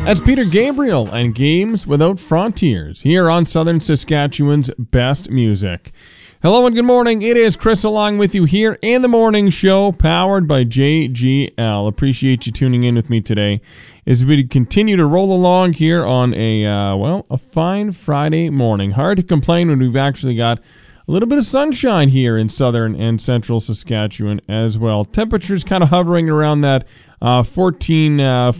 That's Peter Gabriel and Games Without Frontiers here on Southern Saskatchewan's best music. Hello and good morning. It is Chris along with you here in the morning show powered by JGL. Appreciate you tuning in with me today as we continue to roll along here on a fine Friday morning. Hard to complain when we've actually got a little bit of sunshine here in southern and central Saskatchewan as well. Temperatures kind of hovering around that 15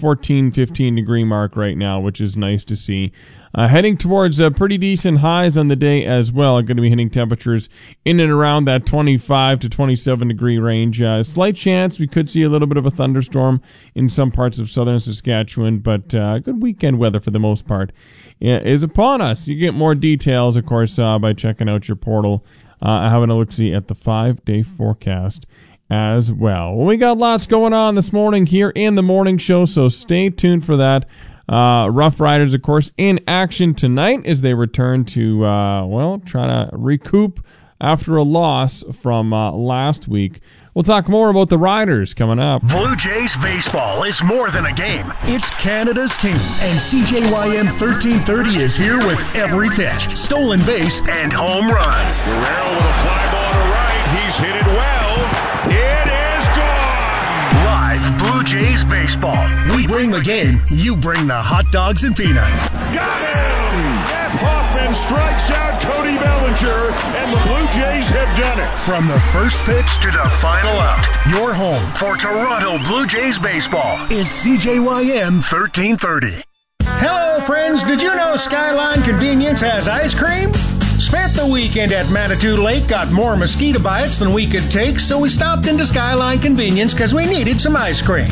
degree mark right now, which is nice to see. Heading towards pretty decent highs on the day as well. Going to be hitting temperatures in and around that 25 to 27 degree range. Slight chance we could see a little bit of a thunderstorm in some parts of southern Saskatchewan, but good weekend weather for the most part is upon us. You get more details, of course, by checking out your portal, having a look-see at the 5-day forecast as well. Well, we got lots going on this morning here in the morning show, so stay tuned for that. Rough Riders, of course, in action tonight as they return to, try to recoup after a loss from last week. We'll talk more about the Riders coming up. Blue Jays baseball is more than a game. It's Canada's team, and CJYM 1330 is here with every pitch, stolen base, and home run. Guerrero with a fly ball to right. He's hit it well. It is gone. Live Blue Jays baseball. We bring the game. You bring the hot dogs and peanuts. Got him! Jeff Hoffman strikes out Cody Bellinger, and the Blue Jays have done it. From the first pitch to the final out, your home for Toronto Blue Jays baseball is CJYM 1330. Hello, friends. Did you know Skyline Convenience has ice cream? Spent the weekend at Manitou Lake, got more mosquito bites than we could take, so we stopped into Skyline Convenience because we needed some ice cream.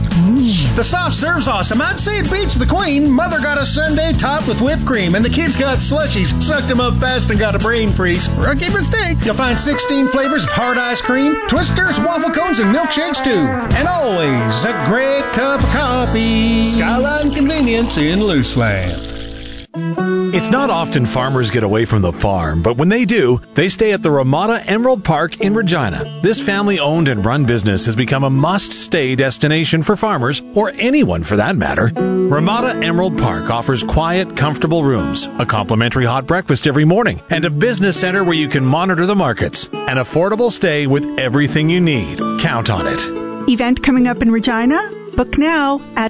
The soft serve's awesome. I'd say it beats the Queen. Mother got a sundae topped with whipped cream, and the kids got slushies, sucked them up fast, and got a brain freeze. Rookie mistake. You'll find 16 flavors of hard ice cream, twisters, waffle cones, and milkshakes, too. And always a great cup of coffee. Skyline Convenience in Luceland. It's not often farmers get away from the farm, but when they do, they stay at the Ramada Emerald Park in Regina. This family-owned and run business has become a must-stay destination for farmers, or anyone for that matter. Ramada Emerald Park offers quiet, comfortable rooms, a complimentary hot breakfast every morning, and a business center where you can monitor the markets. An affordable stay with everything you need. Count on it. Event coming up in Regina? Book now at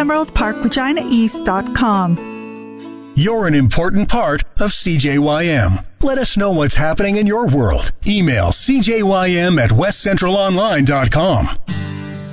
RamadaEmeraldParkReginaEast.com. You're an important part of CJYM. Let us know what's happening in your world. Email cjym@westcentralonline.com.